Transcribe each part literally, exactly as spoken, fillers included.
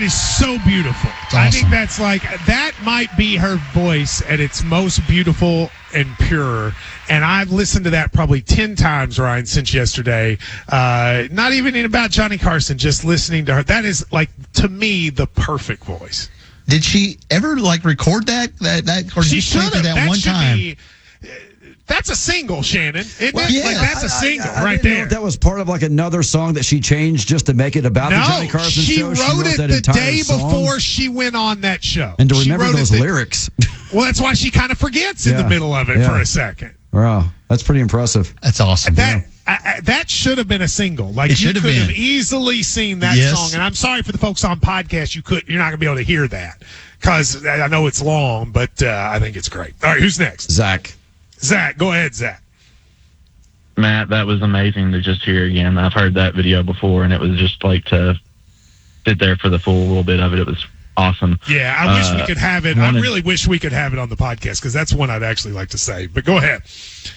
is so beautiful. Awesome. I think that's like, that might be her voice at its most beautiful and pure. And I've listened to that probably ten times, Ryan, since yesterday. Uh, not even in about Johnny Carson, just listening to her. That is, like, to me, the perfect voice. Did she ever, like, record that? that, that or she just play should through have. that, That one should time? be... That's a single, Shannon. Isn't Well, it? yeah. Like, that's a I- single I, I right didn't know there. if that was part of like another song that she changed just to make it about no, the Johnny Carson she show. Wrote she wrote it that the entire day song. before she went on that show. And to She remember wrote it those the- lyrics. Well, that's why she kind of forgets in Yeah. the middle of it Yeah. for a second. Wow, that's pretty impressive. That's awesome. That I, I, that should have been a single. Like, It you should have could have been. easily seen that Yes. song. And I'm sorry for the folks on podcast. You could you're not gonna be able to hear that because I know it's long, but uh, I think it's great. All right, who's next? Zach. Zach, go ahead, Zach. Matt, that was amazing to just hear again. I've heard that video before, and it was just like to sit there for the full little bit of it. It was awesome. Yeah, I wish Uh, we could have it. wanted- I really wish we could have it on the podcast because that's one I'd actually like to say. But go ahead.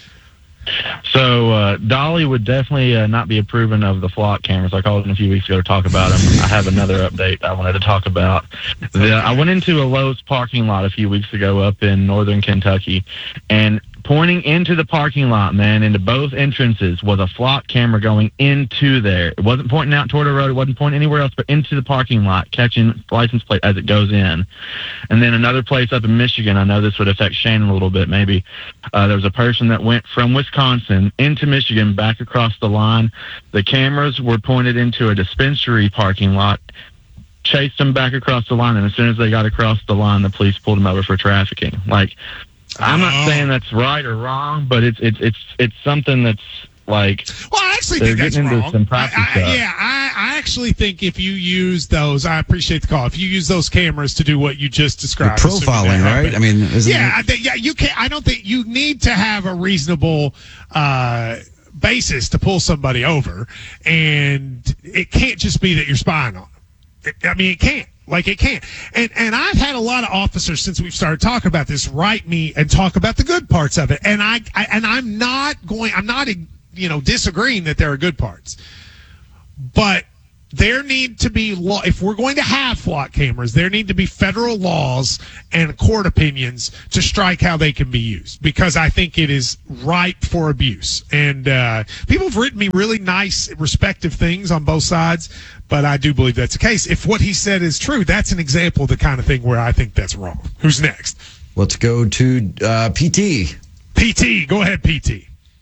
So uh, Dolly would definitely uh, not be approving of the flock cameras. I called in a few weeks ago to talk about them. I have another update I wanted to talk about. The, I went into a Lowe's parking lot a few weeks ago up in northern Kentucky, and pointing into the parking lot, man, into both entrances was a flock camera going into there. It wasn't pointing out toward the road. It wasn't pointing anywhere else, but into the parking lot, catching license plate as it goes in. And then another place up in Michigan, I know this would affect Shannon a little bit maybe. Uh, there was a person that went from Wisconsin into Michigan back across the line. The cameras were pointed into a dispensary parking lot, chased them back across the line, and as soon as they got across the line, the police pulled them over for trafficking. Like, I'm not Oh. saying that's right or wrong, but it's it's it's it's something that's like, Well, I actually they're think that's getting into wrong. some I, practice I, stuff. yeah, I, I actually think if you use those, I appreciate the call. If you use those cameras to do what you just described, The assuming profiling, that right? happened. I mean, isn't yeah, I it? think, yeah, you can. I don't think you need to have a reasonable uh, basis to pull somebody over, and it can't just be that you're spying on them. It, I mean, it can't. Like, it can't. And and I've had a lot of officers since we've started talking about this write me and talk about the good parts of it. And I, I and I'm not going. I'm not, you know, disagreeing that there are good parts, but there need to be law. If we're going to have flock cameras, there need to be federal laws and court opinions to strike how they can be used, because I think it is ripe for abuse. And uh, people have written me really nice, respective things on both sides, but I do believe that's the case. If what he said is true, that's an example of the kind of thing where I think that's wrong. Who's next? Let's go to uh, P T. P T, go ahead, P T.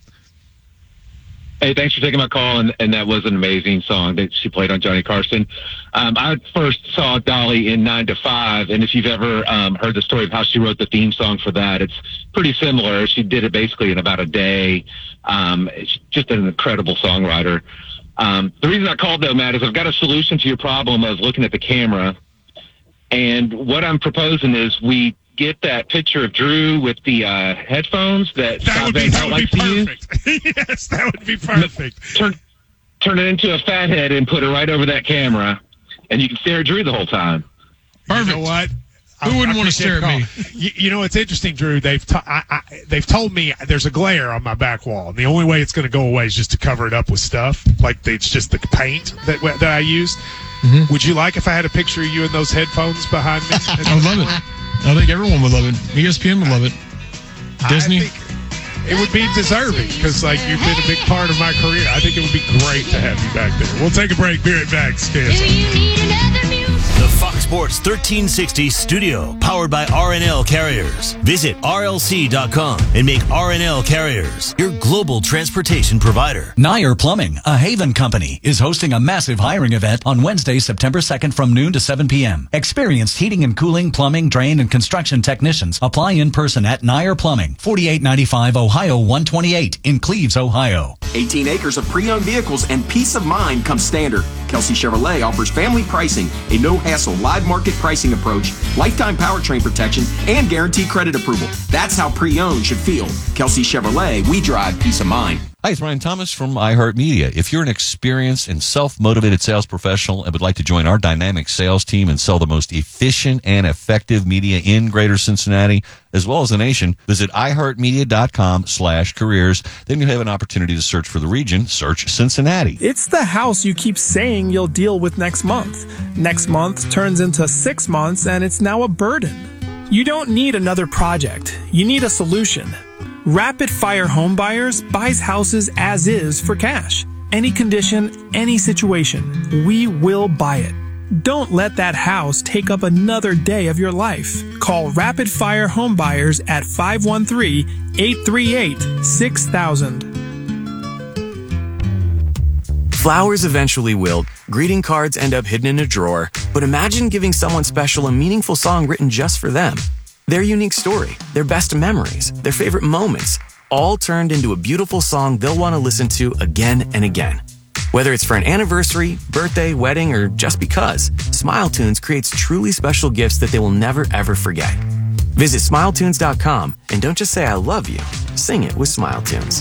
Hey, thanks for taking my call, and, and that was an amazing song that she played on Johnny Carson. Um, I first saw Dolly in nine to five, and if you've ever um, heard the story of how she wrote the theme song for that, it's pretty similar. She did it basically in about a day. Um, she's just an incredible songwriter. Um, the reason I called, though, Matt, is I've got a solution to your problem of looking at the camera, and what I'm proposing is we get that picture of Drew with the uh, headphones that, That Scott would be, Van that Pelt would be likes to use. perfect. Yes, that would be perfect. Turn, turn it into a fathead and put it right over that camera, and you can stare at Drew the whole time. You know what? Who wouldn't want to stare at me? You, you know, it's interesting, Drew. They've t- I, I, they've told me there's a glare on my back wall, and the only way it's going to go away is just to cover it up with stuff. Like, it's just the paint that that I use. Mm-hmm. Would you like if I had a picture of you in those headphones behind me? I would love it. I think everyone would love it. E S P N would love it. Disney. I think it would be deserving because, like, you've been a big part of my career. I think it would be great to have you back there. We'll take a break. Be right back. Stay Do you need another music? The Fox Sports thirteen sixty studio, powered by R N L Carriers. Visit R L C dot com and make R N L Carriers your global transportation provider. Nair Plumbing, a Haven company, is hosting a massive hiring event on Wednesday, September second from noon to seven p.m. Experienced heating and cooling, plumbing, drain, and construction technicians apply in person at Nair Plumbing, forty-eight ninety-five Ohio one twenty-eight in Cleves, Ohio. eighteen acres of pre-owned vehicles and peace of mind come standard. Kelsey Chevrolet offers family pricing, a no-hassle live market pricing approach, lifetime powertrain protection, and guaranteed credit approval. That's how pre-owned should feel. Kelsey Chevrolet, we drive peace of mind. Hi, it's Ryan Thomas from iHeartMedia. If you're an experienced and self-motivated sales professional and would like to join our dynamic sales team and sell the most efficient and effective media in Greater Cincinnati, as well as the nation, visit iHeartMedia.com slash careers. Then you have an opportunity to search for the region. Search Cincinnati. It's the house you keep saying you'll deal with next month. Next month turns into six months, and it's now a burden. You don't need another project. You need a solution. Rapid Fire Home Buyers buys houses as is for cash. Any condition, any situation, we will buy it. Don't let that house take up another day of your life. Call Rapid Fire Home Buyers at five one three, eight three eight, six thousand. Flowers eventually wilt, greeting cards end up hidden in a drawer, but imagine giving someone special a meaningful song written just for them. Their unique story, their best memories, their favorite moments, all turned into a beautiful song they'll want to listen to again and again. Whether it's for an anniversary, birthday, wedding, or just because, SmileTunes creates truly special gifts that they will never ever forget. Visit Smile Tunes dot com and don't just say I love you, sing it with SmileTunes.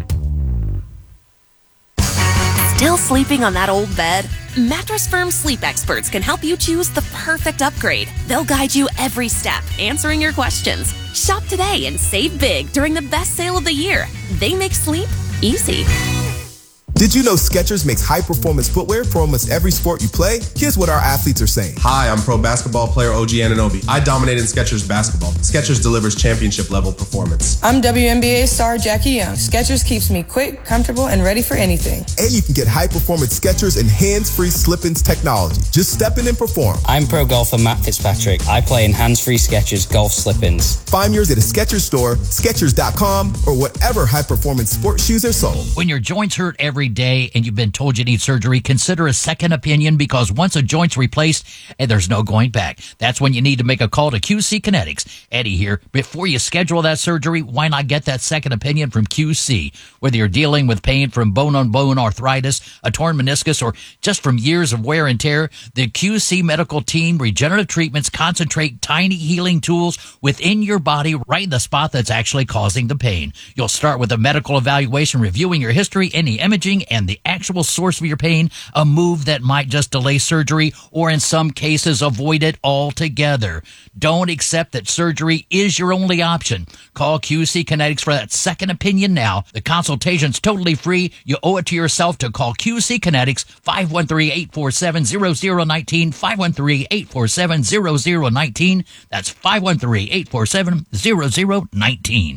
Still sleeping on that old bed? Mattress Firm sleep experts can help you choose the perfect upgrade. They'll guide you every step, answering your questions. Shop today and save big during the best sale of the year. They make sleep easy. Did you know Skechers makes high-performance footwear for almost every sport you play? Here's what our athletes are saying. Hi, I'm pro basketball player O G Anunoby. I dominate in Skechers basketball. Skechers delivers championship-level performance. I'm W N B A star Jackie Young. Skechers keeps me quick, comfortable, and ready for anything. And you can get high-performance Skechers and hands-free slip-ins technology. Just step in and perform. I'm pro golfer Matt Fitzpatrick. I play in hands-free Skechers golf slip-ins. Find yours at a Skechers store, Skechers dot com, or whatever high-performance sports shoes are sold. When your joints hurt every day and you've been told you need surgery, consider a second opinion, because once a joint's replaced, and there's no going back. That's when you need to make a call to Q C Kinetics. Eddie here. Before you schedule that surgery, why not get that second opinion from Q C? Whether you're dealing with pain from bone-on-bone arthritis, a torn meniscus, or just from years of wear and tear, the Q C medical team regenerative treatments concentrate tiny healing tools within your body right in the spot that's actually causing the pain. You'll start with a medical evaluation, reviewing your history, any imaging, and the actual source of your pain, a move that might just delay surgery or in some cases avoid it altogether. Don't accept that surgery is your only option. Call Q C Kinetics for that second opinion now. The consultation's totally free. You owe it to yourself to call Q C Kinetics, five one three, eight four seven, zero zero one nine, five one three, eight four seven, zero zero one nine. That's five one three, eight four seven, zero zero one nine.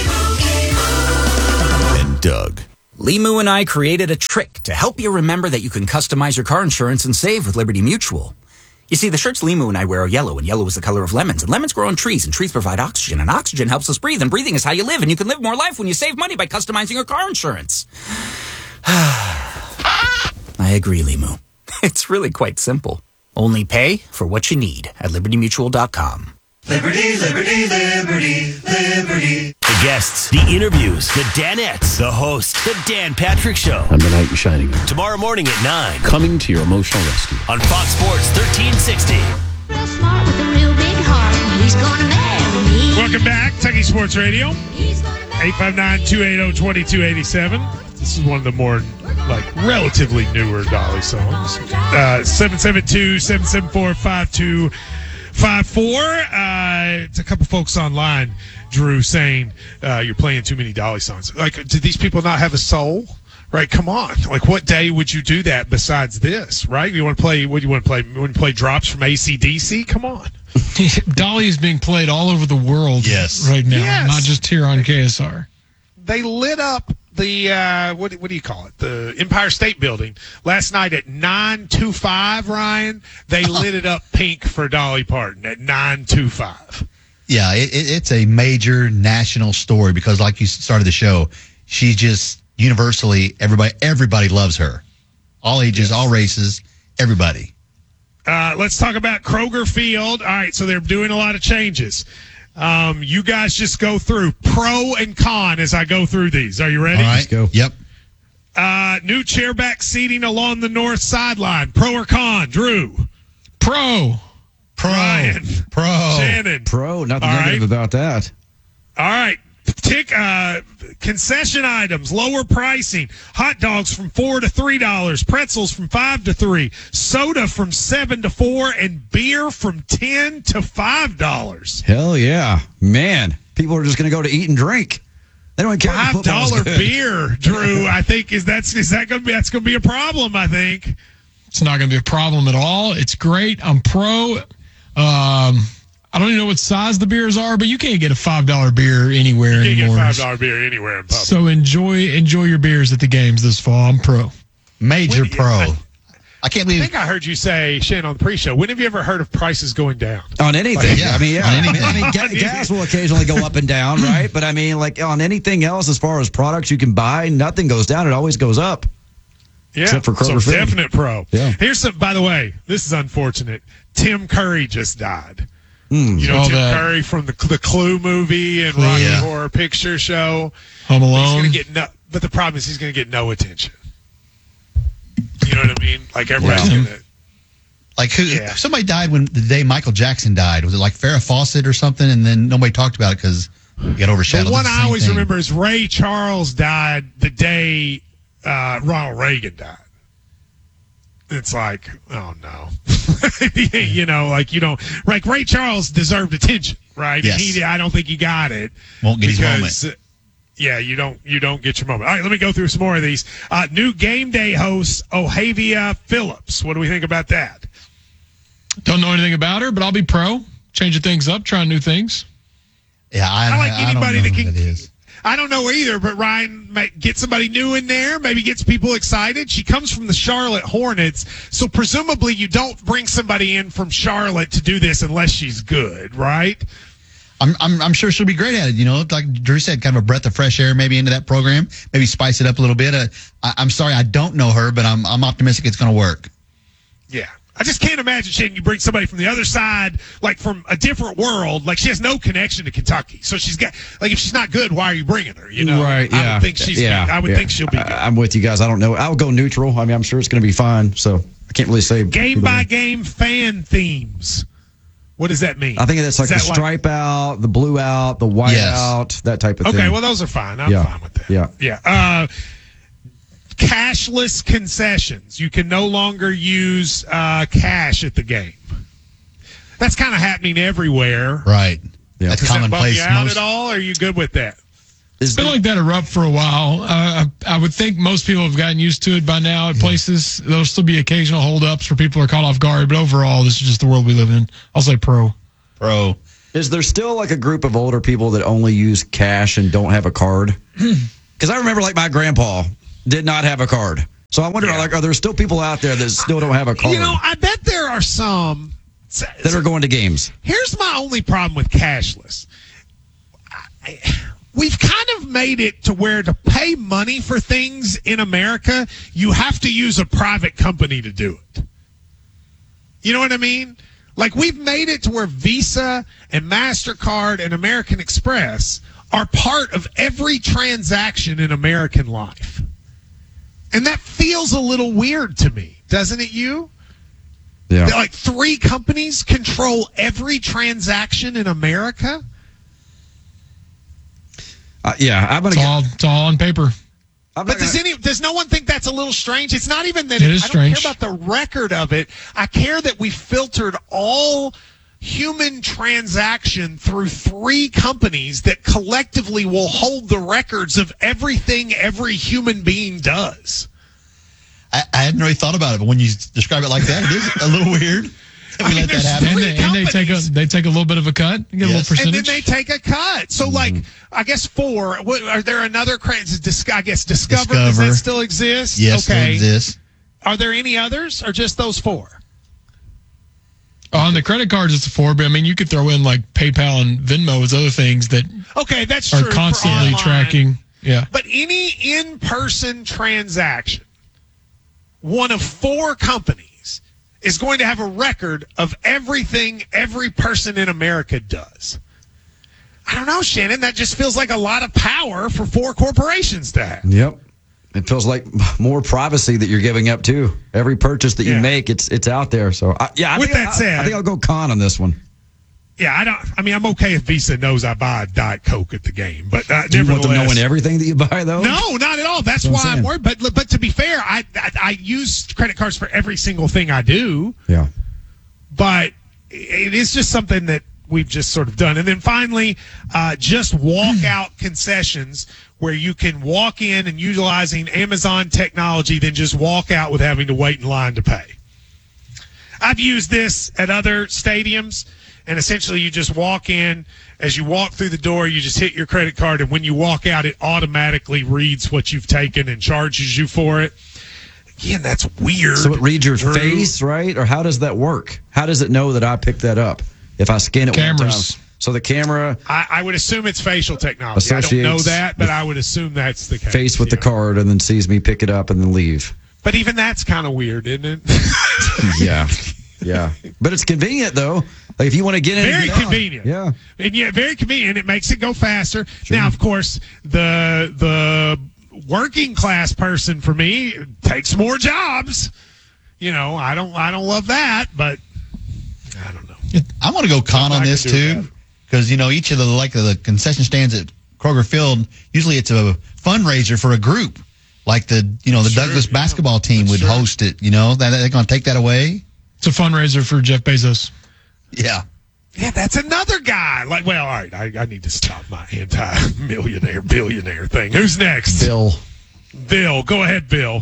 And Doug. Limu and I created a trick to help you remember that you can customize your car insurance and save with Liberty Mutual. You see, the shirts Limu and I wear are yellow, and yellow is the color of lemons, and lemons grow on trees, and trees provide oxygen, and oxygen helps us breathe, and breathing is how you live, and you can live more life when you save money by customizing your car insurance. I agree, Limu. It's really quite simple. Only pay for what you need at liberty mutual dot com. Liberty, liberty, liberty, liberty. The guests, the interviews, the Danettes, the host, the Dan Patrick Show. I'm the knight in shining. Tomorrow morning at nine. Coming to your emotional rescue. On Fox Sports thirteen sixty. Real smart with a real big heart. He's gonna marry me. Welcome back, Kentucky Sports Radio. eight five nine, two eight zero, two two eight seven. This is one of the more, like, relatively newer Dolly songs. Uh, seven seven two, seven seven four, five two five four. Uh, it's a couple folks online, Drew, saying uh, you're playing too many Dolly songs. Like, do these people not have a soul? Right? Come on. Like, what day would you do that besides this? Right? You want to play? What do you want to play? You want to play drops from A C D C? Come on. Dolly is being played all over the world. Yes. Right now, Yes. not just here on K S R. They lit up the uh, what what do you call it? The Empire State Building last night at nine two five. Ryan, they lit it up pink for Dolly Parton at nine two five. Yeah, it, it, it's a major national story because, like you started the show, she's just universally everybody everybody loves her, all ages, all races, everybody. Uh, let's talk about Kroger Field. All right, so they're doing a lot of changes. Um, you guys just go through pro and con as I go through these. Are you ready? All right, let's go. Yep. Uh, new chairback seating along the north sideline. Pro or con? Drew. Pro. Pro. Ryan. Pro. Shannon. Pro. Nothing All negative right. about that. All right. Tick, uh, concession items, lower pricing. Hot dogs from four to three dollars, pretzels from five to three, soda from seven to four, and beer from ten to five dollars. Hell yeah, man! People are just going to go to eat and drink. They don't care. Five dollar beer, Drew. I think is that's is that going to be that's going to be a problem. I think it's not going to be a problem at all. It's great. I'm pro. Um, I don't even know what size the beers are, but you can't get a five dollar beer anywhere you can't anymore. get five dollar beer anywhere in public. So enjoy enjoy your beers at the games this fall. I'm pro. Major When- pro. I- I can't I believe. think I heard you say, Shane, on the pre-show. When have you ever heard of prices going down? On anything. Like, yeah. I mean, yeah. on I mean, anything. I mean ga- gas will occasionally go up and down, right? But I mean, like on anything else, as far as products you can buy, nothing goes down. It always goes up. Yeah, Except for Kroger so Food. definite pro. Yeah. Here's some. By the way, this is unfortunate. Tim Curry just died. Mm. You know All Tim that. Curry from the the Clue movie and Rocky Yeah. Horror Picture Show. Home He's Alone. gonna get no, but the problem is he's going to get no attention. You know what I mean? Like everybody's Yeah. going to. Like who? Yeah. Somebody died when the day Michael Jackson died. Was it like Farrah Fawcett or something? And then nobody talked about it because it got overshadowed. The one It's I same always thing. remember is Ray Charles died the day uh, Ronald Reagan died. It's like, oh no, you know, like you don't like Ray Charles deserved attention, right? Yes. And he, I don't think he got it. Won't get his because, moment. uh, Yeah, you don't you don't get your moment. All right, let me go through some more of these. Uh, new game day host Ohavia Phillips. What do we think about that? Don't know anything about her, but I'll be pro. Changing things up, trying new things. Yeah, I, I like I anybody don't know that who can- that is. I don't know either, but Ryan might get somebody new in there, maybe gets people excited. She comes from the Charlotte Hornets, so presumably you don't bring somebody in from Charlotte to do this unless she's good, right? I'm, I'm I'm sure she'll be great at it. You know, like Drew said, kind of a breath of fresh air maybe into that program. Maybe spice it up a little bit. Uh, I, I'm sorry, I don't know her, but I'm I'm optimistic it's going to work. Yeah. I just can't imagine, Shane, you bring somebody from the other side, like from a different world. Like she has no connection to Kentucky, so she's got like if she's not good, why are you bringing her? You know, Right, I yeah. would think she's. yeah, I would yeah. think she'll be good. I- I'm with you guys. I don't know. I'll go neutral. I mean, I'm sure it's going to be fine. So I can't really say. Game by game fan themes. What does that mean? I think that's like Is the that stripe out, the blue out, the white Yes. out, that type of Okay, thing. well those are fine. I'm Yeah. fine with that. Yeah. Yeah. Uh, cashless concessions. You can no longer use uh, cash at the game. That's kind of happening everywhere. Right. Yeah. That's Does that bump commonplace. you out Most, at all? Or are you good with that? It's been like that erupt for a while. Uh, I, I would think most people have gotten used to it by now at places. There'll still be occasional holdups where people are caught off guard, but overall, this is just the world we live in. I'll say pro. Pro. Is there still like a group of older people that only use cash and don't have a card? Because I remember like my grandpa did not have a card. So I wonder, Yeah. like, are there still people out there that still don't have a card You know, I bet there are some. that are going to games? Here's my only problem with cashless. I, we've kind of made it to where to pay money for things in America, you have to use a private company to do it. You know what I mean? Like we've made it to where Visa and MasterCard and American Express are part of every transaction in American life. And that feels a little weird to me, doesn't it you? Yeah. That, like three companies control every transaction in America? Uh, yeah, I'm gonna. It's all, it's all on paper. I'm But not does gonna- any does no one think that's a little strange? It's not even that It is I don't strange. care about the record of it. I care that we filtered all human transaction through three companies that collectively will hold the records of everything every human being does. I, I hadn't really thought about it, but when you describe it like that, it is a little weird. that we I mean, let that there's happen. And Three they, and they take a companies. they take a little bit of a cut, get a Yes. little And then percentage. they take a cut. So, like, I guess four. What, are there another crazy? Dis- I guess Discover. Does Discover. that still exist? Yes, Okay. still exists. Are there any others, or just those four? On the credit cards, it's a four, but I mean, you could throw in like PayPal and Venmo as other things that Okay, that's are true. for constantly online. tracking. Yeah. But any in-person transaction, one of four companies is going to have a record of everything every person in America does. I don't know, Shannon. That just feels like a lot of power for four corporations to have. Yep. It feels like more privacy that you're giving up too. Every purchase that you Yeah. make, it's it's out there. So I, yeah, I With think that I, said- I think I'll go con on this one. Yeah, I don't. I mean, I'm okay if Visa knows I buy a Diet Coke at the game, but uh, Do you want them nevertheless, knowing everything that you buy, though? no, not at all. That's, That's what why I'm I'm saying. worried. But but to be fair, I, I I use credit cards for every single thing I do. Yeah. But it is just something that we've just sort of done. And then finally, uh, just walk out concessions where you can walk in and utilizing Amazon technology, then just walk out with having to wait in line to pay. I've used this at other stadiums, and essentially you just walk in. As you walk through the door, you just hit your credit card, and when you walk out, it automatically reads what you've taken and charges you for it. Again, that's weird. So it reads your Drew. face, right? Or how does that work? How does it know that I picked that up if I scan it one Cameras. time? So the camera I, I would assume it's facial technology. I don't know Associates that, but I would assume that's the case. face with the yeah. card and then sees me pick it up and then leave. But even that's kind of weird, isn't it? Yeah. Yeah. But it's convenient, though. Like if you want to get in, Very and get out. convenient. Yeah. And yeah, very convenient. It makes it go faster. Now, of course, the the working class person for me takes more jobs. You know, I don't I don't love that, but I don't know. I want to go con I'm on not this gonna do too, that. because you know each of the like the concession stands at Kroger Field. Usually, it's a fundraiser for a group, like the you know the Sure, Douglas yeah. basketball team would Sure. host it. You know, that they're going to take that away. It's a fundraiser for Jeff Bezos. Yeah. Yeah, that's another guy. Like, well, all right, I, I need to stop my anti-millionaire, billionaire thing. Who's next? Bill. Bill, go ahead, Bill.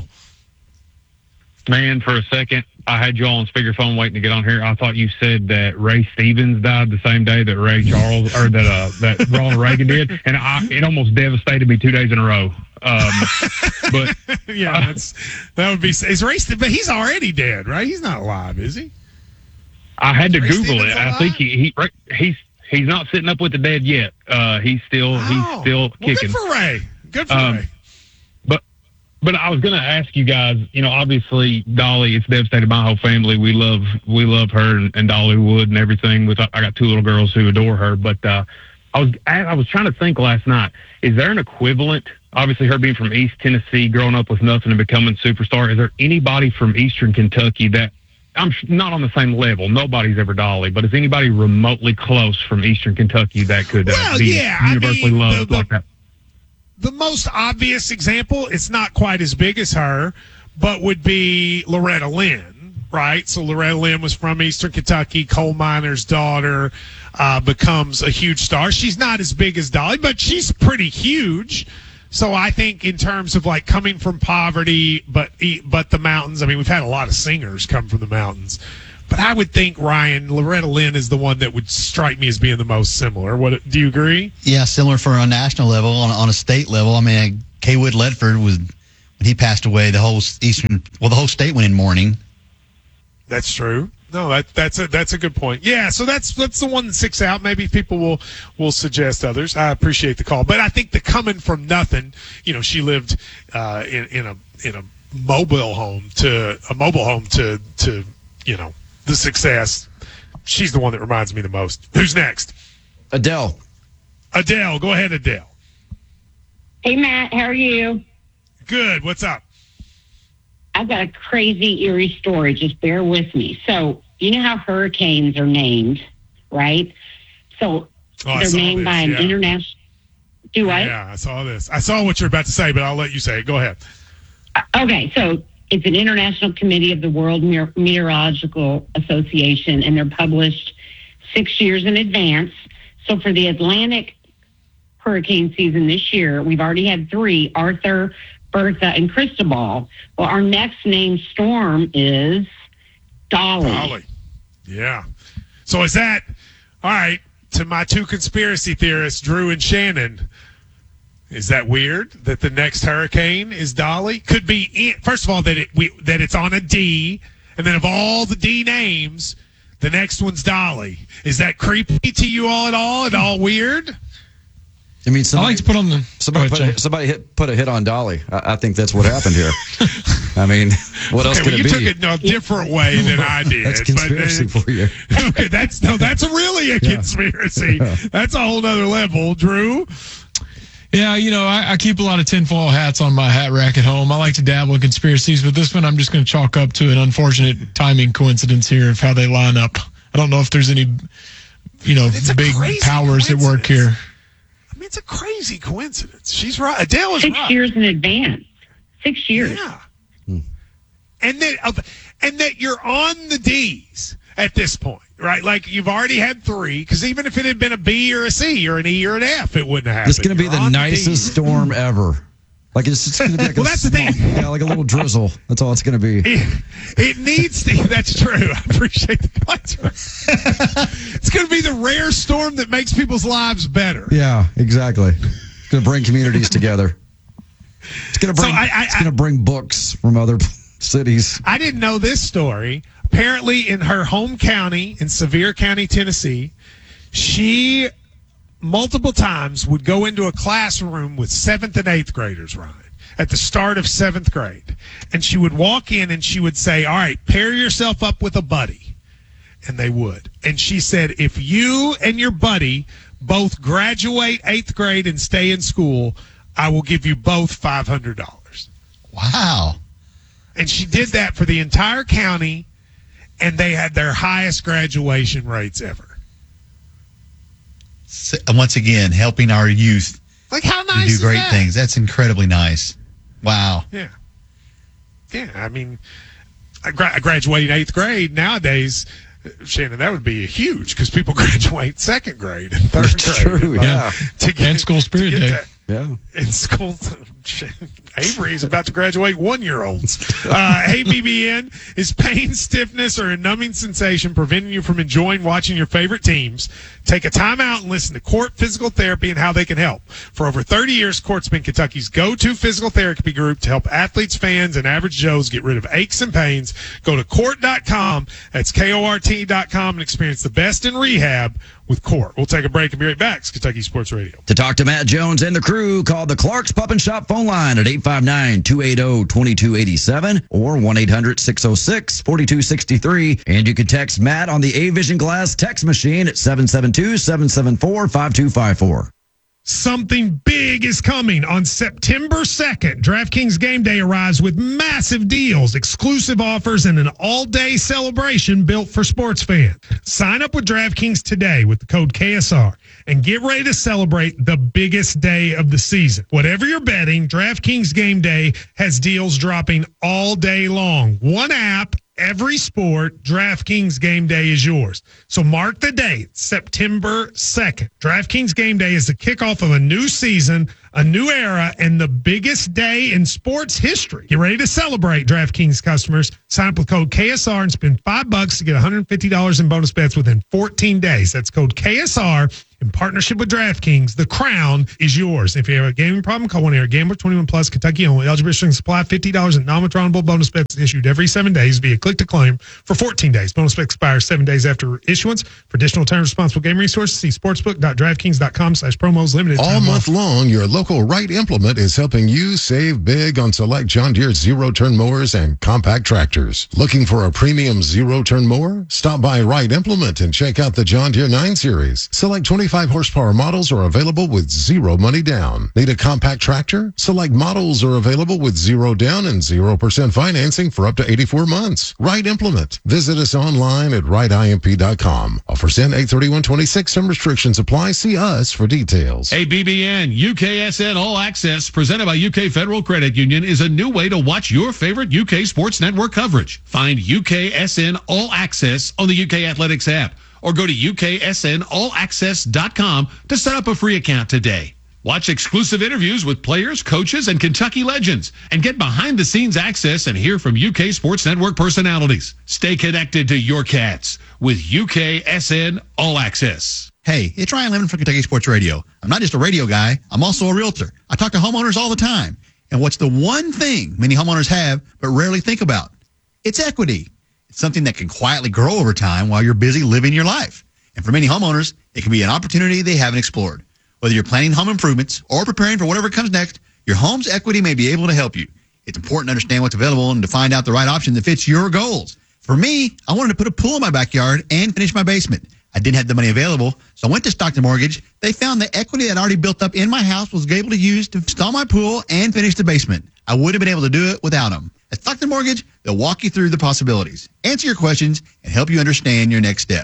Man, for a second, I had you all on speakerphone waiting to get on here. I thought you said that Ray Stevens died the same day that Ray Charles or that uh, that Ronald Reagan did, and I, it almost devastated me two days in a row. Um, but Yeah, that's, that would be. Is Ray, Ste- but he's already dead, right? He's not alive, is he? I had to Ray Google Stevens it. I alive? think he, he he's he's not sitting up with the dead yet. Uh, he's still he's Oh, still well, kicking. good for Ray. Good for Um, Ray. But but I was going to ask you guys. You know, obviously Dolly, it's devastated my whole family. We love we love her and, and Dollywood and everything. With I got two little girls who adore her. But uh, I was I was trying to think last night. Is there an equivalent? Obviously, her being from East Tennessee, growing up with nothing and becoming superstar. Is there anybody from Eastern Kentucky that I'm sh- not on the same level? Nobody's ever Dolly, but is anybody remotely close from Eastern Kentucky that could uh, Well, be yeah, I universally mean, loved the- the- like that? The most obvious example, it's not quite as big as her, but would be Loretta Lynn, right? So Loretta Lynn was from Eastern Kentucky, coal miner's daughter, uh, becomes a huge star. She's not as big as Dolly, but she's pretty huge. So I think in terms of like coming from poverty, but but the mountains. I mean, we've had a lot of singers come from the mountains, but I would think Ryan Loretta Lynn is the one that would strike me as being the most similar. What do you agree? Yeah, similar for a national level. On, on a state level, I mean, K. Wood Ledford was when he passed away. The whole eastern, well, the whole state went in mourning. That's true. No, that that's a that's a good point. Yeah, so that's that's the one that sticks out. Maybe people will will suggest others. I appreciate the call, but I think the coming from nothing. You know, she lived uh, in in a in a mobile home to a mobile home to to you know the success. She's the one that reminds me the most. Who's next? Adele. Adele, go ahead, Adele. Hey, Matt, how are you? Good. What's up? I've got a crazy, eerie story. Just bear with me. So, you know how hurricanes are named, right? So, Oh, I they're saw named this, by an yeah. international. Do I? Yeah, I saw this. I saw what you're about to say, but I'll let you say it. Go ahead. Okay, so it's an international committee of the World Meteor- Meteorological Association, and they're published six years in advance. So for the Atlantic hurricane season this year, we've already had three, Arthur, Bertha, and Cristobal. Well, our next named storm is Dolly. Dolly. Yeah. So is that, all right, to my two conspiracy theorists, Drew and Shannon, is that weird that the next hurricane is Dolly? Could be, in, first of all, that it we that it's on a D, and then of all the D names, the next one's Dolly. Is that creepy to you all at all? At all weird? I mean, somebody, I like to put on the somebody, Go put, ahead, a, somebody hit, put a hit on Dolly. I, I think that's what happened here. I mean, what else Okay, could well, it you be? took it in a different way than I did. That's but, conspiracy uh, for you. Okay, that's no, that's really a Yeah. conspiracy. Yeah. That's a whole nother level, Drew. Yeah, you know, I, I keep a lot of tinfoil hats on my hat rack at home. I like to dabble in conspiracies, but this one I'm just going to chalk up to an unfortunate timing coincidence here of how they line up. I don't know if there's any you know, It's a big crazy powers at work here. I mean, it's a crazy coincidence. She's right. Adele is Six right. years in advance. Six years. Yeah. And that, uh, and that you're on the D's at this point, right? Like you've already had three, because even if it had been a B or a C or an E or an F, it wouldn't have happened. It's going to be You're the on nicest storm ever. Like it's just going to be like Well, a that's the small, thing. yeah, like a little drizzle. That's all it's going to be. It, it needs to. That's true. I appreciate the points. It's going to be the rare storm that makes people's lives better. Yeah, exactly. It's going to bring communities together. It's going to bring. So I, I, it's going to bring books from other cities. I didn't know this story. Apparently, in her home county, in Sevier County, Tennessee, she multiple times would go into a classroom with seventh and eighth graders, Ryan, at the start of seventh grade. And she would walk in and she would say, all right, pair yourself up with a buddy. And they would. And she said, if you and your buddy both graduate eighth grade and stay in school, I will give you both five hundred dollars. Wow. And she did that for the entire county, and they had their highest graduation rates ever. So, once again, helping our youth Like, how to nice do is great that? things. That's incredibly nice. Wow. Yeah. Yeah, I mean, I, gra- I graduated eighth grade. Nowadays, Shannon, that would be huge because people graduate second grade and third That's grade. true, Like, yeah. To get, And school spirit to get day. that- Yeah. In school, Avery is about to graduate one-year-olds. Uh, A B B N is pain, stiffness, or a numbing sensation preventing you from enjoying watching your favorite teams. Take a time out and listen to Court Physical Therapy and how they can help. For over thirty years, Court's been Kentucky's go-to physical therapy group to help athletes, fans, and average Joes get rid of aches and pains. Go to court dot com, that's K O R T dot com, and experience the best in rehab with Court. We'll take a break and be right back. It's Kentucky Sports Radio. To talk to Matt Jones and the crew, call the Clark's Pup and Shop phone line at eight five nine, two eight zero, two two eight seven or one eight hundred, six oh six, four two six three. And you can text Matt on the A-Vision Glass text machine at seven seven two, seven seven four, five two five four. Something big is coming on September second. DraftKings Game Day arrives with massive deals, exclusive offers, and an all-day celebration built for sports fans. Sign up with DraftKings today with the code K S R and get ready to celebrate the biggest day of the season. Whatever you're betting, DraftKings Game Day has deals dropping all day long. One app, every sport, DraftKings Game Day is yours. So mark the date, September second. DraftKings Game Day is the kickoff of a new season, a new era, and the biggest day in sports history. Get ready to celebrate, DraftKings customers. Sign up with code K S R and spend five bucks to get one hundred fifty dollars in bonus bets within fourteen days. That's code K S R in partnership with DraftKings. The crown is yours. If you have a gaming problem, call one eight hundred gambler twenty-one plus, Kentucky only. Eligible restrictions apply. fifty dollars in non-withdrawable bonus bets issued every seven days via click to claim for fourteen days. Bonus bet expires seven days after issuance. For additional time responsible gaming resources, see sportsbook dot draftkings dot com slash promos limited All time month offer. long, your local Wright Implement is helping you save big on select John Deere zero-turn mowers and compact tractors. Looking for a premium zero-turn mower? Stop by Wright Implement and check out the John Deere nine series. Select twenty-five horsepower models are available with zero money down. Need a compact tractor? Select models are available with zero down and zero percent financing for up to eighty-four months. Wright Implement. Visit us online at wright imp dot com. Offers end eight thirty-one twenty-six. Some restrictions apply. See us for details. A B B N U K S N All Access, presented by U K Federal Credit Union, is a new way to watch your favorite U K Sports Network coverage. Find U K S N All Access on the U K Athletics app, or go to U K S N all access dot com to set up a free account today. Watch exclusive interviews with players, coaches, and Kentucky legends, and get behind-the-scenes access and hear from U K Sports Network personalities. Stay connected to your Cats with U K S N All Access. Hey, it's Ryan Lemon from Kentucky Sports Radio. I'm not just a radio guy. I'm also a realtor. I talk to homeowners all the time. And what's the one thing many homeowners have but rarely think about? It's equity. It's something that can quietly grow over time while you're busy living your life. And for many homeowners, it can be an opportunity they haven't explored. Whether you're planning home improvements or preparing for whatever comes next, your home's equity may be able to help you. It's important to understand what's available and to find out the right option that fits your goals. For me, I wanted to put a pool in my backyard and finish my basement. I didn't have the money available, so I went to Stockton Mortgage. They found the equity that I'd already built up in my house was able to use to install my pool and finish the basement. I wouldn't have been able to do it without them. At Stockton Mortgage, they'll walk you through the possibilities, answer your questions, and help you understand your next step.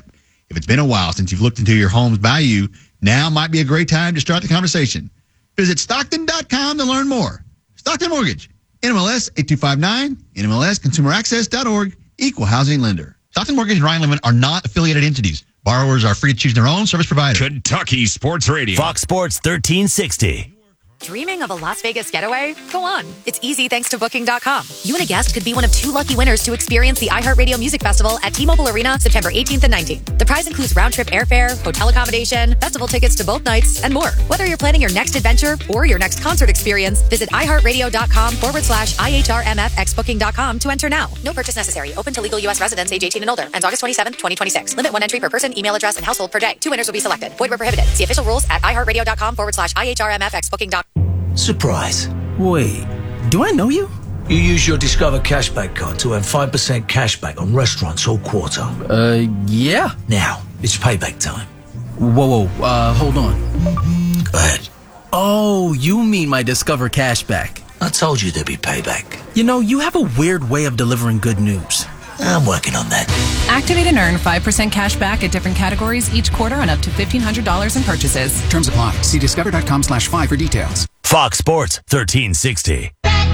If it's been a while since you've looked into your home's value, now might be a great time to start the conversation. Visit Stockton dot com to learn more. Stockton Mortgage, N M L S eight two five nine, N M L S consumer access dot org, equal housing lender. Stockton Mortgage and Ryan Lemon are not affiliated entities. Borrowers are free to choose their own service provider. Kentucky Sports Radio. Fox Sports thirteen sixty. Dreaming of a Las Vegas getaway? Go on. It's easy thanks to Booking dot com. You and a guest could be one of two lucky winners to experience the iHeartRadio Music Festival at T-Mobile Arena September eighteenth and nineteenth. The prize includes round-trip airfare, hotel accommodation, festival tickets to both nights, and more. Whether you're planning your next adventure or your next concert experience, visit iHeartRadio.com forward slash IHRMFX Booking dot com to enter now. No purchase necessary. Open to legal U S residents age eighteen and older. Ends August twenty-seventh, twenty twenty-six. Limit one entry per person, email address, and household per day. Two winners will be selected. Void where prohibited. See official rules at iHeartRadio.com forward slash IHRMFX Booking dot com. Surprise. Wait, do I know you? You use your Discover Cashback card to earn five percent cashback on restaurants all quarter. Uh, yeah. Now, it's payback time. Whoa, whoa, uh, hold on. Go ahead. Oh, you mean my Discover Cashback. I told you there'd be payback. You know, you have a weird way of delivering good news. I'm working on that. Activate and earn five percent cash back at different categories each quarter on up to fifteen hundred dollars in purchases. Terms apply. See discover.com slash five for details. Fox Sports thirteen sixty.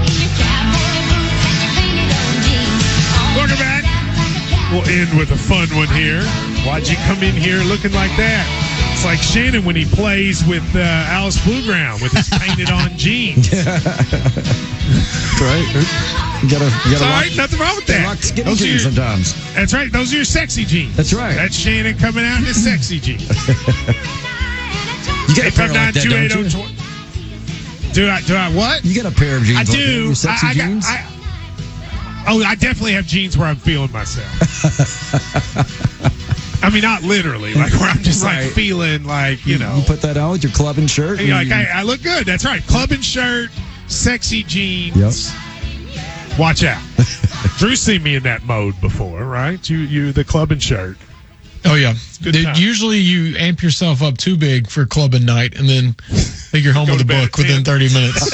Welcome back. We'll end with a fun one here. Why'd you come in here looking like that? It's like Shannon when he plays with uh, Alice Blueground with his painted-on jeans. Right. You gotta, you gotta all rock, right, nothing wrong with that. Rock skinny Those are jeans your- sometimes. That's right. Those are your sexy jeans. That's right. That's Shannon coming out in his sexy jeans. You got a pair like that, don't you? Do I? Do I what? You got a pair of jeans I like that, do. your sexy I, I got- jeans? I- oh, I definitely have jeans where I'm feeling myself. I mean, not literally, like where I'm just Right. like feeling like you know. You put that on with your clubbing shirt. You're like and- I, I look good. That's right. Clubbing shirt, sexy jeans. Yep. Watch out. Drew's seen me in that mode before, right? You, you, the clubbing shirt. Oh, yeah. Good They- time. usually you amp yourself up too big for clubbing night and then think you're home Go with a to bed book at within ten. thirty minutes.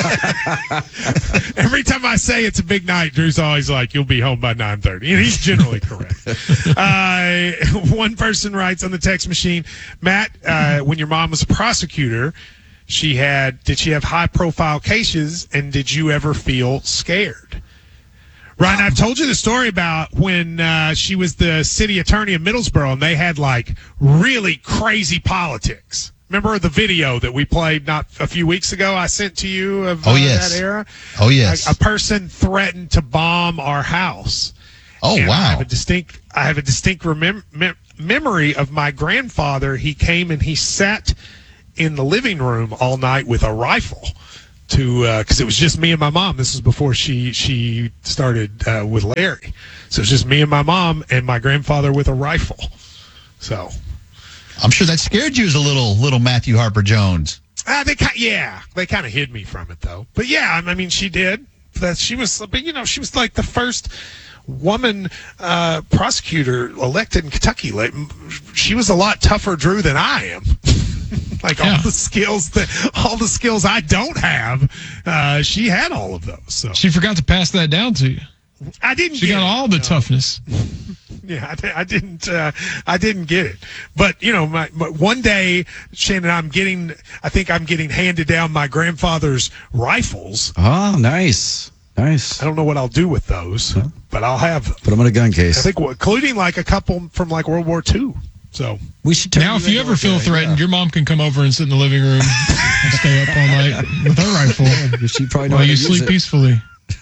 Every time I say it's a big night, Drew's always like, "You'll be home by nine thirty," and he's generally correct. Uh, one person writes on the text machine, Matt, uh, when your mom was a prosecutor, she had did she have high profile cases, and did you ever feel scared? Ryan, I've told you the story about when uh, she was the city attorney of Middlesboro, and they had like really crazy politics. Remember the video that we played not a few weeks ago? I sent to you of Oh, uh, yes. that era. Oh, yes. A, a person threatened to bomb our house. Oh, And I wow. have a distinct. I have a distinct remem- mem- memory of my grandfather. He came and he sat in the living room all night with a rifle. To because it was just me and my mom. This was before she she started uh, with Larry, so it's just me and my mom and my grandfather with a rifle. So I'm sure that scared you as a little little Matthew Harper Jones. uh, they ki- yeah they kind of hid me from it though. But yeah, I mean she did. That she was, but you know she was like the first woman uh, prosecutor elected in Kentucky. Like she was a lot tougher, Drew, than I am. Like Yeah. all the skills that all the skills I don't have, uh, she had all of those. So She forgot to pass that down to you. I didn't. She get got it, all the no. toughness. Yeah, I, di- I didn't. Uh, I didn't get it. But you know, my, my, one day, Shannon, I'm getting. I think I'm getting handed down my grandfather's rifles. Oh, nice. Nice. I don't know what I'll do with those, but I'll have them. Put them in a gun I case. think, including like a couple from like World War Two. So We should turn Now, if you you into ever like feel a- threatened, your mom can come over and sit in the living room and stay up all night with her rifle Yeah, she probably know while how you to use sleep it. peacefully.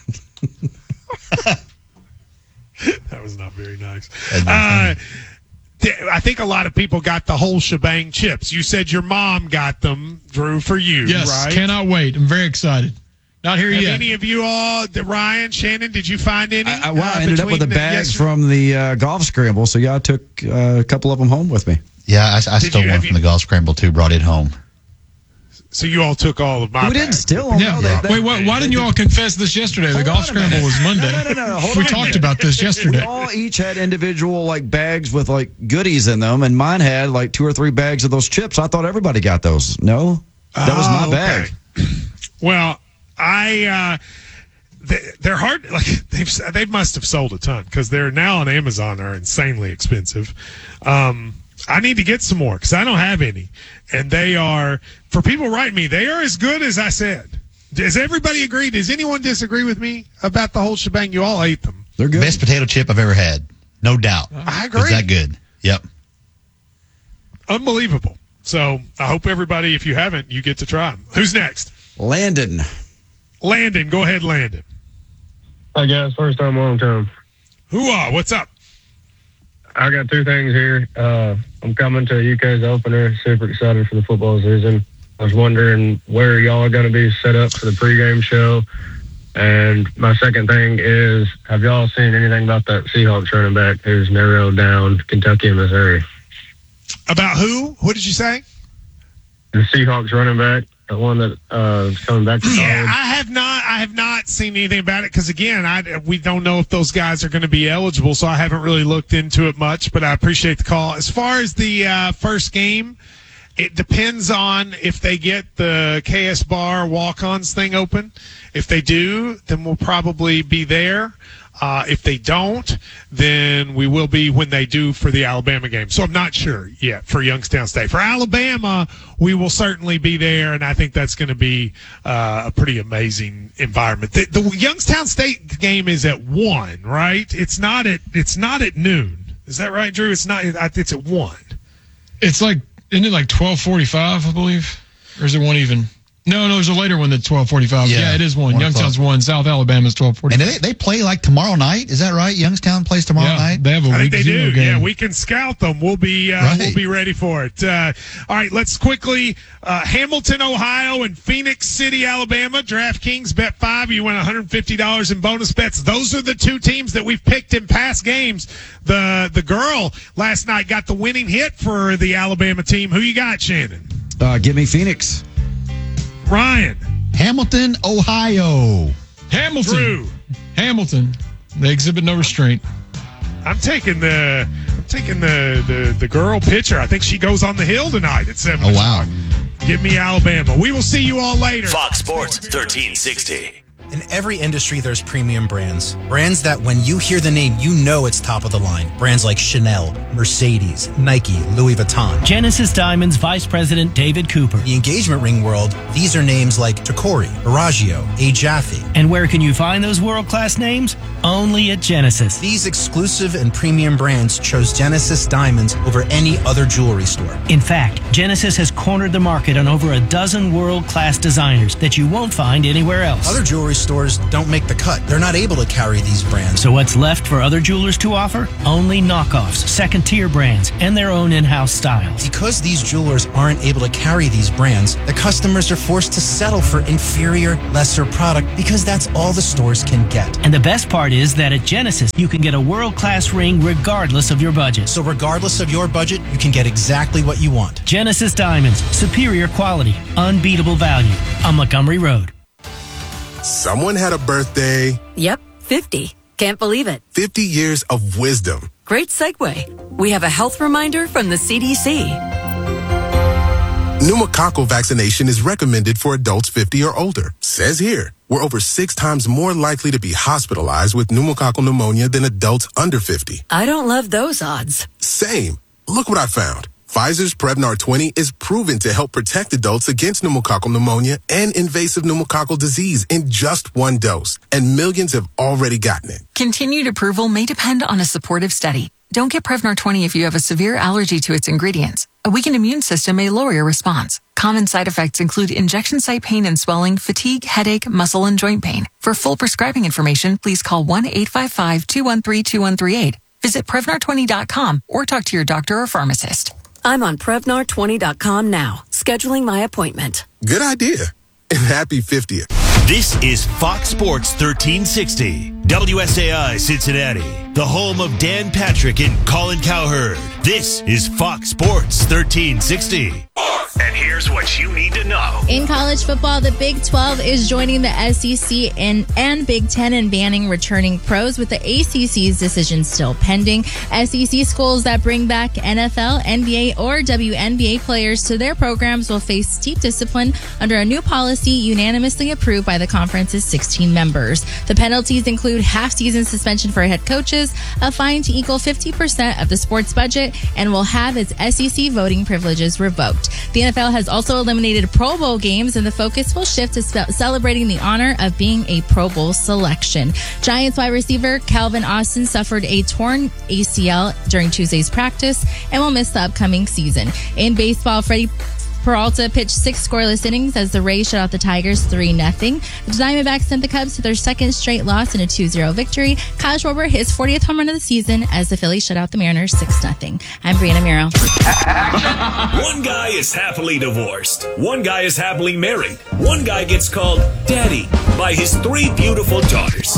that was not very nice. Uh, th- I think a lot of people got the whole shebang chips. You said your mom got them, Drew, for you, Yes, right? cannot wait. I'm very excited. Not here Have yet. any of you all, the- Ryan, Shannon, did you find any? I, I, well, uh, I ended up with a between the- bag yes- from the uh, golf scramble, so yeah, I took uh, a couple of them home with me. Yeah, I, I Did stole you- one have from you- the golf scramble too. Brought it home. So you all took all of my We didn't bags. steal them. Yeah. no, they- they- Wait, why, why didn't you all confess this yesterday? The Hold golf on a scramble minute. was Monday. No, no, no, no, hold we on a talked minute. about this We yesterday. all each had individual like bags with like goodies in them, and mine had like two or three bags of those chips. I thought everybody got those. No, that was my Oh, bag. okay. Well, I uh, they, they're hard. Like they've they must have sold a ton because they're now on Amazon are insanely expensive. Um, I need to get some more because I don't have any. And they are, for people writing me, they are as good as I said. Does everybody agree? Does anyone disagree with me about the whole shebang? You all ate them. They're good. Best potato chip I've ever had. No doubt. I agree. It's that good. Yep. Unbelievable. So I hope everybody, if you haven't, you get to try them. Who's next? Landon. Landon. Go ahead, Landon. Hi, guys. First time, long time. Hoo-ah. What's up? I got two things here. Uh, I'm coming to U K's opener. Super excited for the football season. I was wondering where y'all are going to be set up for the pregame show. And my second thing is, have y'all seen anything about that Seahawks running back who's narrowed down Kentucky and Missouri? About who? What did you say? The Seahawks running back, the one that uh, is coming back to college. Yeah, I have not. I have not seen anything about it because again, I we don't know if those guys are going to be eligible, so I haven't really looked into it much. But I appreciate the call. As far as the uh, first game, it depends on if they get the K S Bar walk-ons thing open. If they do, then we'll probably be there. Uh, if they don't, then we will be when they do for the Alabama game. So I'm not sure yet for Youngstown State. For Alabama, we will certainly be there, and I think that's going to be uh, a pretty amazing environment. The, the Youngstown State game is at one, right? It's not at it's not at noon. Is that right, Drew? It's not. It's at one. It's like isn't it like twelve forty-five, I believe, or is it one even? No, no, there's a later one that's twelve forty-five. Yeah, yeah, it is one. one Youngstown's o'clock. one. South Alabama's twelve forty-five. And they, they play like tomorrow night. Is that right? Youngstown plays tomorrow yeah, night. They have a I week think they do. game. Yeah, we can scout them. We'll be uh, right. we'll be ready for it. Uh, all right, let's quickly uh, Hamilton, Ohio, and Phoenix City, Alabama. DraftKings bet five. You win one hundred fifty dollars in bonus bets. Those are the two teams that we've picked in past games. The the girl last night got the winning hit for the Alabama team. Who you got, Shannon? Uh, give me Phoenix. Ryan. Hamilton, Ohio. Hamilton. Drew. Hamilton. They exhibit no restraint. I'm taking the I'm taking the, the, the girl pitcher. I think she goes on the hill tonight at seven. Oh, wow. Give me Alabama. We will see you all later. Fox Sports thirteen sixty. In every industry, there's premium brands. Brands that when you hear the name, you know it's top of the line. Brands like Chanel, Mercedes, Nike, Louis Vuitton. Genesis Diamonds Vice President David Cooper. In the engagement ring world, these are names like Tacori, Bellagio, A. Jaffe. And where can you find those world-class names? Only at Genesis. These exclusive and premium brands chose Genesis Diamonds over any other jewelry store. In fact, Genesis has cornered the market on over a dozen world-class designers that you won't find anywhere else. Other jewelry stores don't make the cut. They're not able to carry these brands. So what's left for other jewelers to offer? Only knockoffs, second-tier brands, and their own in-house styles. Because these jewelers aren't able to carry these brands, the customers are forced to settle for inferior, lesser product because that's all the stores can get. And the best part is that at Genesis, you can get a world-class ring regardless of your budget. So regardless of your budget, you can get exactly what you want. Genesis Diamonds, superior quality, unbeatable value on Montgomery Road. Someone had a birthday. Yep, fifty. Can't believe it. fifty years of wisdom. Great segue. We have a health reminder from the C D C. Pneumococcal vaccination is recommended for adults fifty or older. Says here, we're over six times more likely to be hospitalized with pneumococcal pneumonia than adults under fifty. I don't love those odds. Same. Look what I found. Pfizer's Prevnar twenty is proven to help protect adults against pneumococcal pneumonia and invasive pneumococcal disease in just one dose, and millions have already gotten it. Continued approval may depend on a supportive study. Don't get Prevnar twenty if you have a severe allergy to its ingredients. A weakened immune system may lower your response. Common side effects include injection site pain and swelling, fatigue, headache, muscle, and joint pain. For full prescribing information, please call one eight five five, two one three, two one three eight. Visit Prevnar twenty dot com or talk to your doctor or pharmacist. I'm on Prevnar twenty dot com now, scheduling my appointment. Good idea. And happy fiftieth. This is Fox Sports thirteen sixty. W S A I Cincinnati, the home of Dan Patrick and Colin Cowherd. This is Fox Sports thirteen sixty. And here's what you need to know. In college football, the Big twelve is joining the S E C in, and Big ten in banning returning pros, with the A C C's decision still pending. S E C schools that bring back N F L, N B A, or W N B A players to their programs will face steep discipline under a new policy unanimously approved by the conference's sixteen members. The penalties include half-season suspension for head coaches, a fine to equal fifty percent of the sports budget, and will have its S E C voting privileges revoked. The N F L has also eliminated Pro Bowl games, and the focus will shift to ce- celebrating the honor of being a Pro Bowl selection. Giants wide receiver Calvin Austin suffered a torn A C L during Tuesday's practice and will miss the upcoming season. In baseball, Freddie Peralta pitched six scoreless innings as the Rays shut out the Tigers three nothing. The Diamondbacks sent the Cubs to their second straight loss in a two zero victory. Kyle Schwarber his fortieth home run of the season as the Phillies shut out the Mariners six nothing. I'm Brianna Miro. One guy is happily divorced. One guy is happily married. One guy gets called daddy by his three beautiful daughters.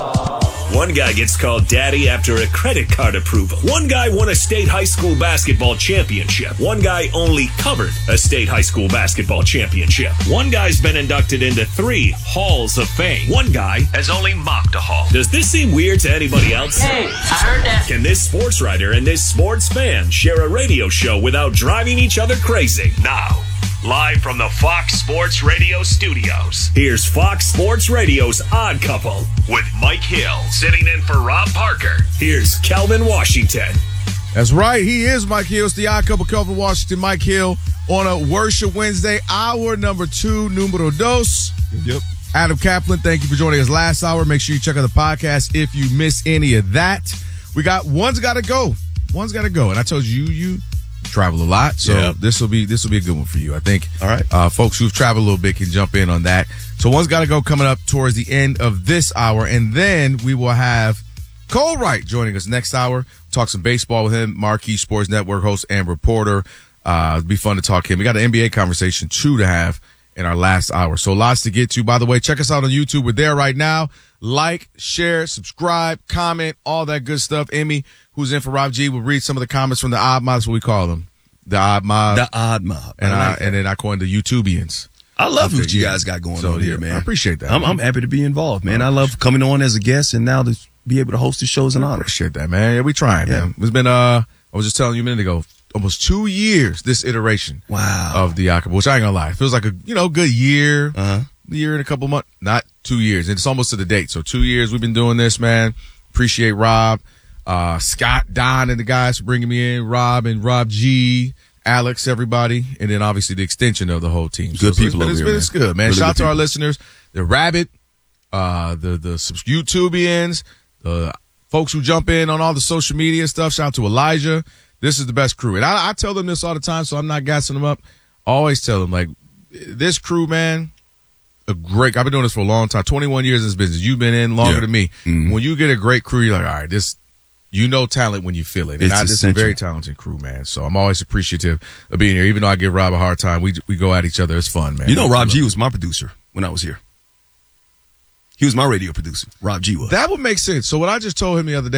One guy gets called daddy after a credit card approval. One guy won a state high school basketball championship. One guy only covered a state high school basketball championship. One guy's been inducted into three halls of fame. One guy has only mopped a hall. Does this seem weird to anybody else? Hey, I heard that. Can this sports writer and this sports fan share a radio show without driving each other crazy? Now, live from the Fox Sports Radio studios, here's Fox Sports Radio's Odd Couple with Mike Hill sitting in for Rob Parker. Here's Kelvin Washington. That's right. He is Mike Hill. It's the Odd Couple, Kelvin Washington, Mike Hill on a Worship Wednesday, hour number two, numero dos. Yep. Adam Kaplan, thank you for joining us last hour. Make sure you check out the podcast if you missed any of that. We got one's got to go. One's got to go. And I told you, you travel a lot, so Yeah. this will be this will be a good one for you. I think. All right. Uh, folks who've traveled a little bit can jump in on that. So one's got to go coming up towards the end of this hour, and then we will have Cole Wright joining us next hour. Talk some baseball with him, Marquee Sports Network host and reporter. Uh, it'd be fun to talk to him. We got an N B A conversation too to have in our last hour. So lots to get to. By the way, check us out on YouTube. We're there right now. Like, share, subscribe, comment, all that good stuff. Emmy, who's in for Rob G, will read some of the comments from the Odd Mob. That's what we call them. The Odd Mob. The Odd Mob. And, I I, like and then I coin the YouTubians. I love Okay, what you yeah. guys got going So, on here, yeah, man. I appreciate that. I'm, I'm happy to be involved, man. I love coming on as a guest and now to be able to host the show is an honor. Appreciate that, man. Yeah, we trying, Yeah. man. It's been, uh, I was just telling you a minute ago, almost two years, this iteration Wow. of the Odd Couple, which I ain't gonna lie. It feels like a, you know, good year, Uh-huh. year and a couple months, not two years. It's almost to the date. So two years we've been doing this, man. Appreciate Rob, uh, Scott, Don, and the guys for bringing me in, Rob and Rob G, Alex, everybody, and then obviously the extension of the whole team. Good so, so people it's been, over it's here, been, man. It's good, man. Really Shout out good to our people. listeners, the Rabbit, uh, the, the subs- YouTubians, the folks who jump in on all the social media stuff. Shout out to Elijah. This is the best crew. And I, I tell them this all the time, so I'm not gassing them up. I always tell them, like, this crew, man, a great, I've been doing this for a long time, twenty-one years in this business. You've been in longer Yeah. than me. Mhm. When you get a great crew, you're like, all right, this, you know talent when you feel it. And It's I, this is a essential. very talented crew, man. So I'm always appreciative of being here. Even though I give Rob a hard time, we we go at each other. It's fun, man. You know, I Rob love G it. was my producer when I was here. He was my radio producer. Rob G was. That would make sense. So what I just told him the other day,